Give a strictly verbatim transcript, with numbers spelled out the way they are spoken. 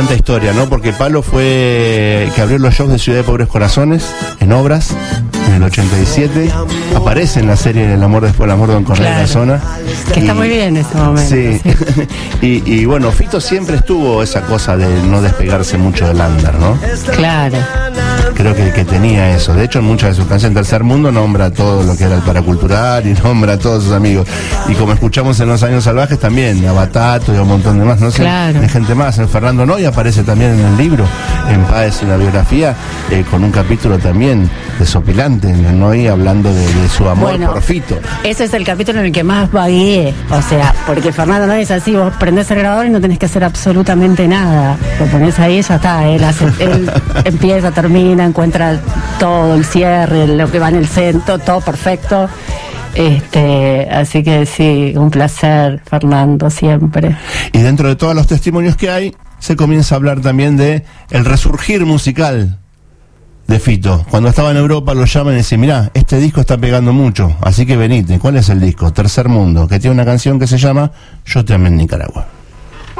cuánta historia, ¿no? Porque Palo fue que abrió los shows de Ciudad de Pobres Corazones en Obras en el ochenta y siete. Aparece en la serie El amor después del amor de Don Cornelio Claro. Casona. Que está muy bien en ese momento. Sí. sí. y, y bueno, Fito siempre estuvo esa cosa de no despegarse mucho del under, ¿no? Claro. Creo que, que tenía eso. De hecho, en muchas de sus canciones, Tercer Mundo nombra todo lo que era el paracultural y nombra a todos sus amigos. Y como escuchamos en Los Años Salvajes también, a Batato y a un montón de más, no sé, Claro. de gente más. El Fernando Noy aparece también en el libro, en Páez, una biografía, eh, con un capítulo también desopilante, en Noy hablando de, de su amor Bueno, por Fito. Ese es el capítulo en el que más vagueé. O sea, porque Fernando no es así, vos prendés el grabador y no tenés que hacer absolutamente nada. Lo ponés ahí y ya está. Él, hace, él empieza, termina, encuentra todo, el cierre, lo que va en el centro, todo perfecto. Este, así que sí, un placer, Fernando, siempre. Y dentro de todos los testimonios que hay, se comienza a hablar también de el resurgir musical de Fito. Cuando estaba en Europa lo llaman y dicen, mirá, este disco está pegando mucho, así que venite. ¿Cuál es el disco? Tercer Mundo, que tiene una canción que se llama Yo te amé en Nicaragua.